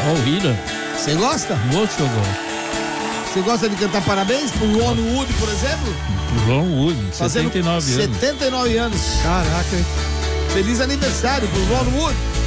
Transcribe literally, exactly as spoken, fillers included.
Ouvida. Você gosta? Moço, eu gosto. Você gosta de cantar parabéns pro Ron Wood, por exemplo? Ron Wood, Fazendo setenta e nove anos. setenta e nove anos. Caraca, hein? Feliz aniversário pro Ron Wood.